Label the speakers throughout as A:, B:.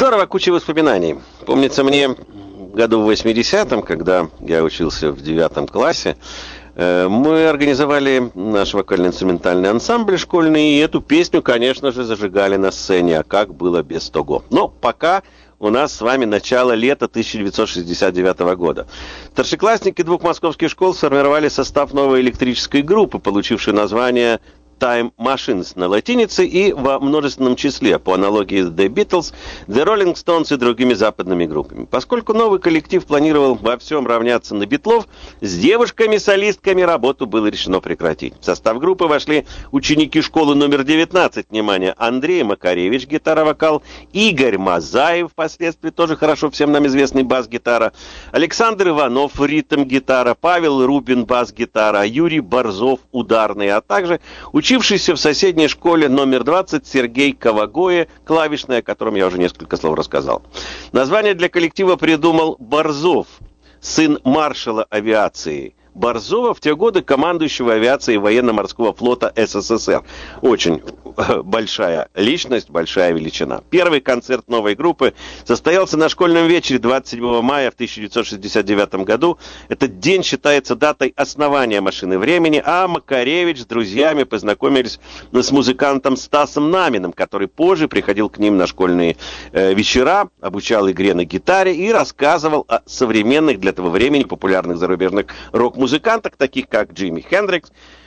A: Здорово, куча воспоминаний. Помнится мне, году в 80-м, когда я учился в 9 классе, мы организовали наш вокально-инструментальный ансамбль школьный, и эту песню, конечно же, зажигали на сцене, а как было без того. Но пока у нас с вами начало лета 1969 года. Старшеклассники 2 московских школ сформировали состав новой электрической группы, получившей название Time Machines на латинице и во множественном числе, по аналогии с The Beatles, The Rolling Stones и другими западными группами. Поскольку новый коллектив планировал во всем равняться на Битлов, с девушками-солистками работу было решено прекратить. В состав группы вошли ученики школы номер 19, внимание, Андрей Макаревич, гитара-вокал, Игорь Мазаев, впоследствии тоже хорошо всем нам известный бас-гитара, Александр Иванов, ритм-гитара, Павел Рубин, бас-гитара, Юрий Борзов, ударный, а также учившийся в соседней школе номер 20 Сергей Ковагоe, клавишная, о котором я уже несколько слов рассказал. Название для коллектива придумал Борзов, сын маршала авиации. Борзова в те годы командующего авиацией военно-морского флота СССР. Очень большая личность, большая величина. Первый концерт новой группы состоялся на школьном вечере 27 мая в 1969 году. Этот день считается датой основания «Машины времени», а Макаревич с друзьями познакомились с музыкантом Стасом Наминым, который позже приходил к ним на школьные вечера, обучал игре на гитаре и рассказывал о современных для того времени популярных зарубежных рок-музыкантах, таких как Джимми Хендрикс,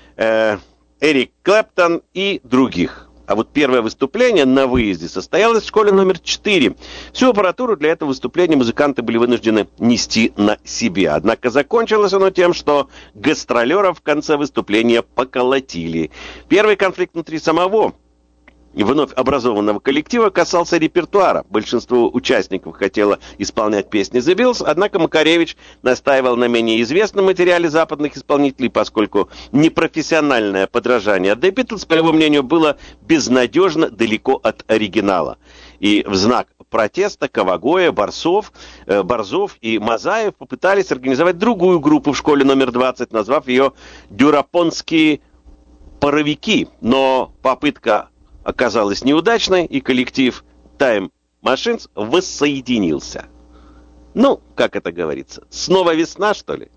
A: Эрик Клэптон и других. А вот первое выступление на выезде состоялось в школе номер 4. Всю аппаратуру для этого выступления музыканты были вынуждены нести на себе. Однако закончилось оно тем, что гастролеров в конце выступления поколотили. Первый конфликт внутри самого вновь образованного коллектива касался репертуара. Большинство участников хотело исполнять песни The Beatles, однако Макаревич настаивал на менее известном материале западных исполнителей, поскольку непрофессиональное подражание The Beatles, по его мнению, было безнадежно далеко от оригинала. И в знак протеста Ковагоe, Борзов и Мазаев попытались организовать другую группу в школе номер 20, назвав ее «Дюрапонские паровики». Но попытка оказалась неудачной, и коллектив Time Machines воссоединился. Ну, как это говорится, снова весна, что ли?